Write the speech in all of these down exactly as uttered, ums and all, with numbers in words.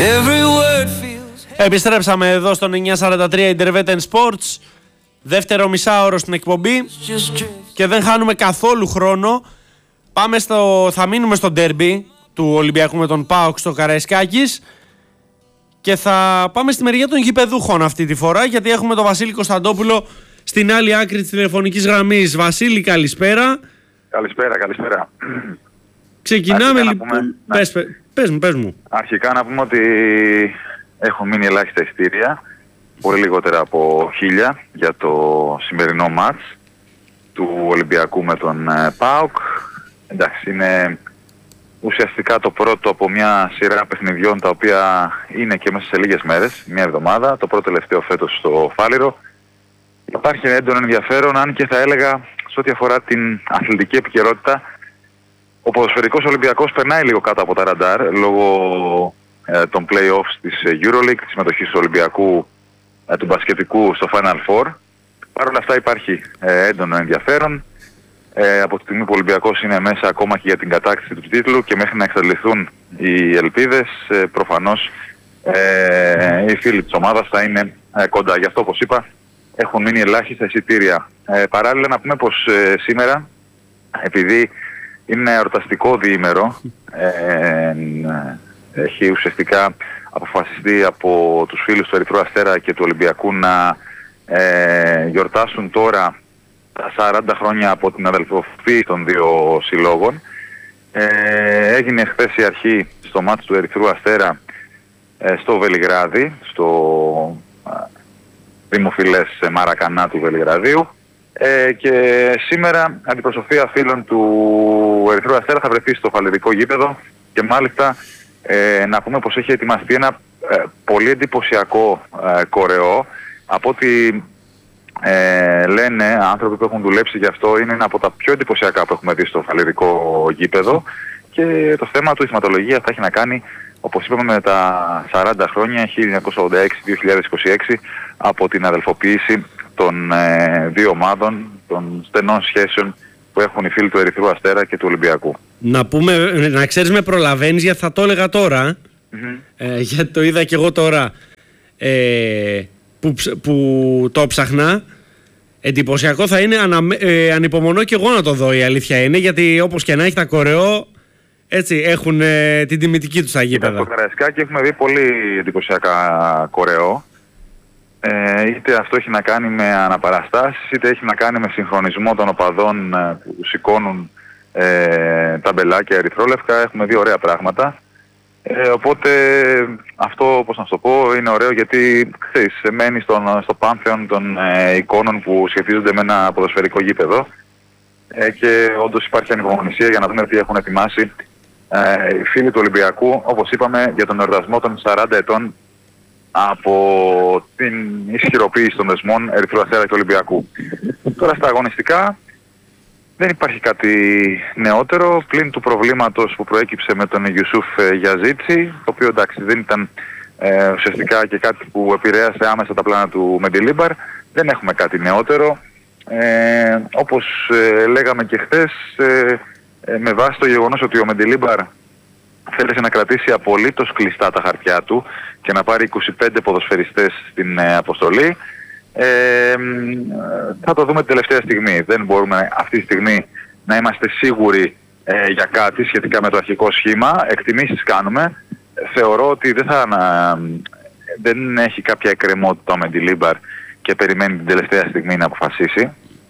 Επιστρέψαμε εδώ στον εννιά σαράντα τρία Intervetten Sports, δεύτερο μισάωρο στην εκπομπή και δεν χάνουμε καθόλου χρόνο. Πάμε στο, θα μείνουμε στο ντέρμπι του Ολυμπιακού με τον ΠΑΟΚ στο Καραϊσκάκης και θα πάμε στη μεριά των γηπεδούχων αυτή τη φορά, γιατί έχουμε τον Βασίλη Κωνσταντόπουλο στην άλλη άκρη της τηλεφωνικής γραμμής. Βασίλη, καλησπέρα. Καλησπέρα, καλησπέρα. Ξεκινάμε λοιπόν. Πούμε, πες, ναι. πες μου, πες μου. Αρχικά να πούμε ότι έχουν μείνει ελάχιστα εισιτήρια, πολύ λιγότερα από χίλια για το σημερινό μάτς του Ολυμπιακού με τον ε, ΠΑΟΚ. Εντάξει, είναι ουσιαστικά το πρώτο από μια σειρά παιχνιδιών τα οποία είναι και μέσα σε λίγες μέρες, μια εβδομάδα, το πρώτο τελευταίο φέτος στο Φάληρο. Υπάρχει έντονο ενδιαφέρον, αν και θα έλεγα σε ό,τι αφορά την αθλητική επικαιρότητα, ο ποδοσφαιρικός Ολυμπιακός περνάει λίγο κάτω από τα ραντάρ λόγω ε, των play-offs της EuroLeague, της συμμετοχής του Ολυμπιακού ε, του μπασκετικού στο Final Four. Παρ' όλα αυτά υπάρχει ε, έντονο ενδιαφέρον. Ε, από τη στιγμή που ο Ολυμπιακός είναι μέσα ακόμα και για την κατάκτηση του τίτλου και μέχρι να εξαντληθούν οι ελπίδες, ε, προφανώς ε, οι φίλοι της ομάδας θα είναι ε, κοντά. Γι' αυτό, όπως είπα, έχουν μείνει ελάχιστα εισιτήρια. Ε, παράλληλα να πούμε πως ε, σήμερα, επειδή είναι εορταστικό διήμερο, ε, έχει ουσιαστικά αποφασιστεί από τους φίλους του Ερυθρού Αστέρα και του Ολυμπιακού να ε, γιορτάσουν τώρα τα σαράντα χρόνια από την αδελφοποίηση των δύο συλλόγων. Ε, έγινε χθες η αρχή στο μάτς του Ερυθρού Αστέρα ε, στο Βελιγράδι, στο ε, δημοφιλές Μαρακανά του Βελιγραδίου. Ε, και σήμερα αντιπροσωπεία φίλων του Ερυθρού Αστέρα θα βρεθεί στο φαλαιρικό γήπεδο και μάλιστα ε, να πούμε πως έχει ετοιμαστεί ένα ε, πολύ εντυπωσιακό ε, κορεό. Από ό,τι ε, λένε άνθρωποι που έχουν δουλέψει γι' αυτό, είναι ένα από τα πιο εντυπωσιακά που έχουμε δει στο φαλαιρικό γήπεδο, και το θέμα του η θεματολογία θα έχει να κάνει, όπως είπαμε, με τα σαράντα χρόνια χίλια εννιακόσια ογδόντα έξι με δύο χιλιάδες είκοσι έξι από την αδελφοποίηση των ε, δύο ομάδων, των στενών σχέσεων που έχουν οι φίλοι του Ερυθρού Αστέρα και του Ολυμπιακού. Να πούμε, να ξέρεις, με προλαβαίνεις, γιατί θα το έλεγα τώρα, mm-hmm. ε, γιατί το είδα και εγώ τώρα ε, που, που το ψαχνά. Εντυπωσιακό θα είναι, ανα, ε, ανυπομονώ και εγώ να το δω, η αλήθεια είναι, γιατί όπως και να έχει τα κορεό, έτσι, έχουν ε, την τιμητική τους τα γήπεδα. Στο Καραϊσκάκι έχουμε δει πολύ εντυπωσιακά κορεό. Ε, είτε αυτό έχει να κάνει με αναπαραστάσεις, είτε έχει να κάνει με συγχρονισμό των οπαδών ε, που σηκώνουν ε, τα μπελάκια ερυθρόλευκα. Έχουμε δει ωραία πράγματα. Ε, οπότε αυτό, όπως να σου το πω, είναι ωραίο, γιατί ξέρεις, μένει στον, στο πάνθεον των ε, εικόνων που σχετίζονται με ένα ποδοσφαιρικό γήπεδο. Ε, και όντως υπάρχει ανυπομονησία για να δούμε τι έχουν ετοιμάσει ε, οι φίλοι του Ολυμπιακού, όπως είπαμε, για τον εορτασμό των σαράντα ετών από την ισχυροποίηση των δεσμών Ερυθρού Αστέρα και Ολυμπιακού. Τώρα στα αγωνιστικά δεν υπάρχει κάτι νεότερο πλην του προβλήματος που προέκυψε με τον Ιουσούφ Γιαζίτσι, το οποίο εντάξει δεν ήταν ε, ουσιαστικά και κάτι που επηρέασε άμεσα τα πλάνα του Μεντιλίμπαρ. Δεν έχουμε κάτι νεότερο. Ε, όπως ε, λέγαμε και χθες, ε, ε, με βάση το γεγονός ότι ο Μεντιλίμπαρ θέλησε να κρατήσει απολύτως κλειστά τα χαρτιά του και να πάρει είκοσι πέντε ποδοσφαιριστές στην ε, αποστολή, ε, ε, θα το δούμε την τελευταία στιγμή. Δεν μπορούμε αυτή τη στιγμή να είμαστε σίγουροι ε, για κάτι σχετικά με το αρχικό σχήμα. Εκτιμήσεις κάνουμε. Θεωρώ ότι δεν, θα, ε, δεν έχει κάποια εκκρεμότητα ο Μεντιλίμπαρ και περιμένει την τελευταία στιγμή να αποφασίσει.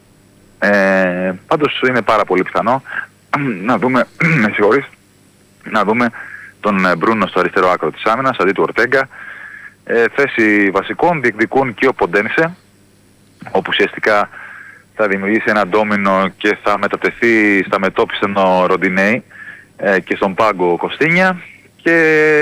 Ε, πάντως είναι πάρα πολύ πιθανό να δούμε, με συγχωρείς, να δούμε τον Μπρούνο στο αριστερό άκρο της άμυνας αντί του Ορτέγκα. Ε, θέση βασικών διεκδικούν και ο Ποντένσε, όπου ουσιαστικά θα δημιουργήσει ένα ντόμινο και θα μετατεθεί στα μετώπιση ο Ροντινέι ε, και στον πάγκο Κωστίνια, και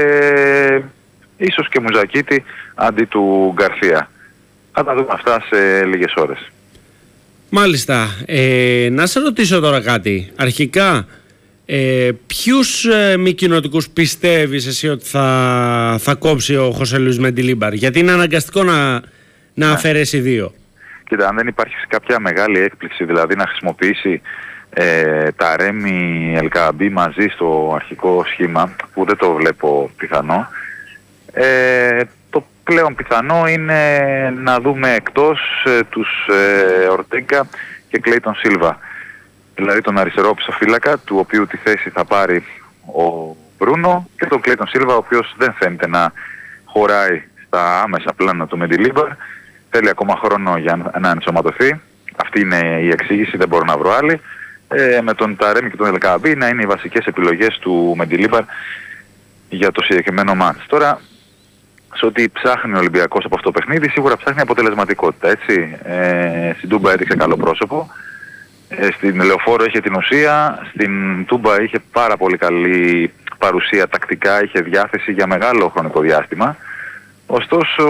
ίσως και Μουζακίτη αντί του Γκαρσία. Θα τα δούμε αυτά σε λίγες ώρες. Μάλιστα. Ε, να σε ρωτήσω τώρα κάτι. Αρχικά, ε, ποιους ε, μη κοινοτικούς πιστεύεις εσύ ότι θα, θα κόψει ο Χωσέ Λουίς Μεντιλίμπαρ? Γιατί είναι αναγκαστικό να, να ναι. αφαιρέσει δύο. Κοίτα, αν δεν υπάρχει κάποια μεγάλη έκπληξη, δηλαδή να χρησιμοποιήσει ε, τα Ρέμι Ελκαμπή μαζί στο αρχικό σχήμα, που δεν το βλέπω πιθανό, Ε, το πλέον πιθανό είναι να δούμε εκτός ε, τους ε, Ορτέγκα και Κλέιτον Σίλβα. Δηλαδή τον αριστερό ψοφύλακα, του οποίου τη θέση θα πάρει ο Μπρούνο, και τον Κλέιτον Σίλβα, ο οποίος δεν φαίνεται να χωράει στα άμεσα πλάνα του Μεντιλίμπαρ. Θέλει ακόμα χρόνο για να ενσωματωθεί. Αυτή είναι η εξήγηση, δεν μπορώ να βρω άλλη. Ε, με τον Ταρέμι και τον Ελκαμπή να είναι οι βασικές επιλογές του Μεντιλίμπαρ για το συγκεκριμένο μάτς. Τώρα, σε ό,τι ψάχνει ο Ολυμπιακός από αυτό το παιχνίδι, σίγουρα ψάχνει αποτελεσματικότητα, έτσι. Ε, στην Τούμπα έδειξε καλό πρόσωπο. Ε, στην Λεωφόρο είχε την ουσία. Στην Τούμπα είχε πάρα πολύ καλή παρουσία τακτικά, είχε διάθεση για μεγάλο χρονικό διάστημα. Ωστόσο,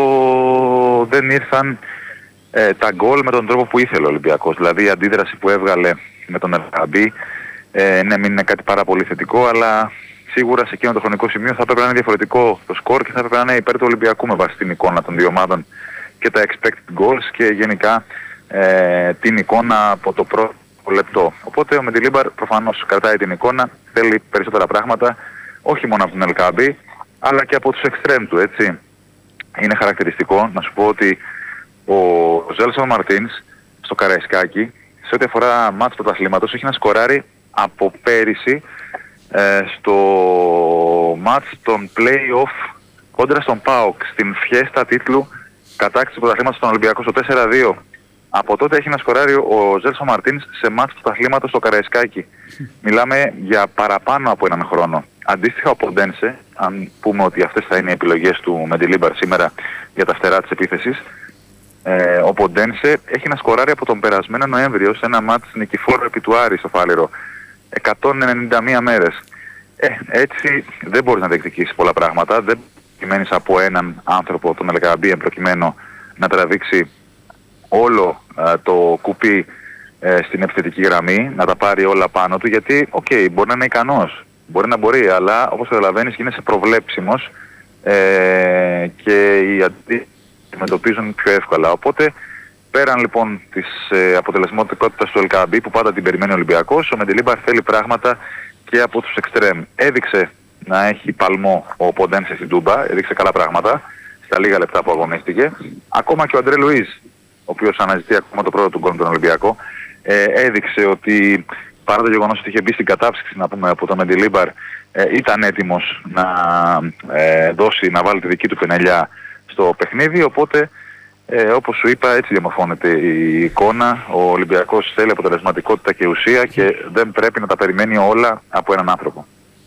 δεν ήρθαν ε, τα γκολ με τον τρόπο που ήθελε ο Ολυμπιακός. Δηλαδή η αντίδραση που έβγαλε με τον Ελκαμπή, ε, ναι, μην είναι κάτι πάρα πολύ θετικό, αλλά σίγουρα σε εκείνο το χρονικό σημείο θα έπρεπε να είναι διαφορετικό το σκορ και θα έπρεπε να είναι υπέρ του Ολυμπιακού με βάση την εικόνα των δύο ομάδων και τα expected goals και γενικά ε, την εικόνα από το πρώτο λεπτό. Οπότε ο Μεντιλίμπαρ προφανώς κρατάει την εικόνα, θέλει περισσότερα πράγματα, όχι μόνο από τον Ελκαμπή, αλλά και από τους εξτρέμ του, έτσι. Είναι χαρακτηριστικό να σου πω ότι ο Ζέλσον Μαρτίνς στο Καραϊσκάκι, σε ό,τι αφορά μάτς του πρωταθλήματος, έχει να σκοράρει από πέρυσι ε, στο μάτς των play-off κόντρα στον ΠΑΟΚ στην φιέστα τίτλου κατάκτηση του πρωταθλήματος στον Ολυμπιακό στο τέσσερα δύο. Από τότε έχει να σκοράρει ο Ζέλσον Μαρτίνς σε μάτς του πρωταθλήματος στο Καραϊσκάκι. Μιλάμε για παραπάνω από έναν χρόνο. Αντίστοιχα ο Ποντένσε, αν πούμε ότι αυτές θα είναι οι επιλογές του Μεντιλίμπαρ σήμερα για τα φτερά της επίθεσης, ε, ο Ποντένσε έχει να σκοράρει από τον περασμένο Νοέμβριο σε ένα μάτς νικηφόρο επί του Άρη στο Φάληρο. εκατόν ενενήντα μία μέρες. Ε, έτσι δεν μπορείς να διεκδικήσεις πολλά πράγματα. Δεν περιμένεις από έναν άνθρωπο, τον Ελκαμπή, προκειμένου να τραβήξει όλο ε, το κουπί ε, στην επιθετική γραμμή, να τα πάρει όλα πάνω του, γιατί, οκ, okay, μπορεί να είναι ικανός. Μπορεί να μπορεί, αλλά όπως καταλαβαίνεις γίνεσαι προβλέψιμος ε, και οι αντιμετωπίζουν πιο εύκολα. Οπότε, πέραν λοιπόν της ε, αποτελεσματικότητας του Ελκαμπή που πάντα την περιμένει ο Ολυμπιακός, ο Μεντιλίμπαρ θέλει πράγματα και από τους εξτρέμ. Έδειξε να έχει παλμό ο Ποντένσε στην Τούμπα, έδειξε καλά πράγματα στα λίγα λεπτά που αγωνίστηκε. Ακόμα και ο Αντρέ Λουίζ, ο οποίος αναζητεί ακόμα το πρώτο του γκολ με τον Ολυμπιακό, ε, έδειξε ότι παρά το γεγονός ότι είχε μπει στην κατάψυξη, να πούμε, από το Μεντιλίμπαρ, ε, ήταν έτοιμος να ε, δώσει, να βάλει τη δική του πενελιά στο παιχνίδι, οπότε ε, όπως σου είπα, έτσι διαμορφώνεται η εικόνα. Ο Ολυμπιακός θέλει αποτελεσματικότητα και ουσία και δεν πρέπει να τα περιμένει όλα από έναν άνθρωπο.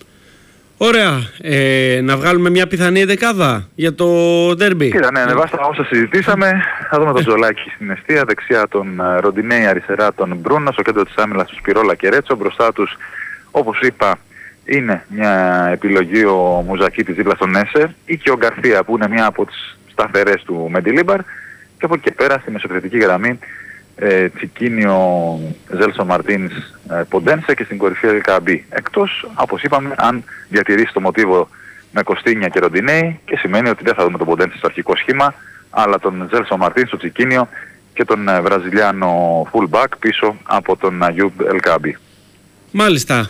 Ωραία. Ε, να βγάλουμε μια πιθανή εντεκάδα για το ντέρμπι. Κοίτα, ναι, ανεβάστα όσα συζητήσαμε. Θα δούμε τον Τζολάκη στην εστία, δεξιά τον Ροντινέη, αριστερά τον Μπρούνο, στο κέντρο της άμυλας του Σπυρόλα και Ρέτσο. Μπροστά τους, όπως είπα, είναι μια επιλογή ο Μουζακίτης δίπλα στον Έσε ή και ο Γκαρθία που είναι μια από τις σταθερές του Μεντιλίμπαρ. Και από εκεί και πέρα στη μεσοπιθετική γραμμή ε, Τσικίνιο, Ζέλσον Μαρτίνς, ε, Ποντένσε και στην κορυφή Ελκαμπή. Εκτός, όπως είπαμε, αν διατηρήσει το μοτίβο με Κωστίνια και Ροντινέη, και σημαίνει ότι δεν θα δούμε τον Ποντένσε στο αρχικό σχήμα, αλλά τον Ζέλσον Μαρτίνς, τον Τσικίνιο και τον ε, Βραζιλιάνο fullback πίσω από τον Αγιούμπ Ελκαμπή. Μάλιστα.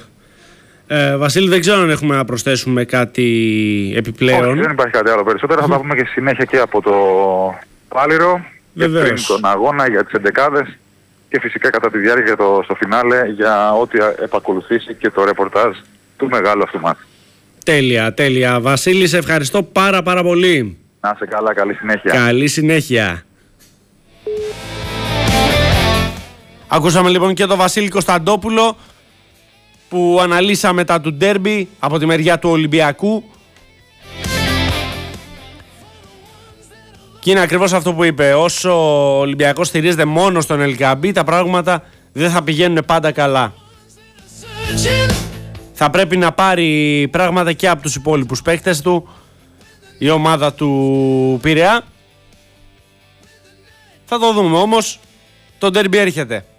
Ε, Βασίλη, δεν ξέρω αν έχουμε να προσθέσουμε κάτι επιπλέον. Όχι, δεν υπάρχει κάτι άλλο περισσότερο. Θα τα πούμε και στη συνέχεια και από το Φάληρο και πριν τον αγώνα για τις εντεκάδες και φυσικά κατά τη διάρκεια για το, στο φινάλε για ό,τι επακολουθήσει και το ρεπορτάζ του μεγάλου αυτού μάτς. Τέλεια, τέλεια. Βασίλη, σε ευχαριστώ πάρα πάρα πολύ. Να είσαι καλά, καλή συνέχεια. Καλή συνέχεια. Ακούσαμε λοιπόν και τον Βασίλη Κωνσταντόπουλο που αναλύσαμε μετά του ντέρμπι από τη μεριά του Ολυμπιακού. Και είναι ακριβώς αυτό που είπε. Όσο ο Ολυμπιακός στηρίζεται μόνο στον Ελκαμπή, τα πράγματα δεν θα πηγαίνουν πάντα καλά. Θα πρέπει να πάρει πράγματα και από τους υπόλοιπους παίκτες του η ομάδα του Πειραιά. Θα το δούμε όμως. Το ντέρμπι έρχεται.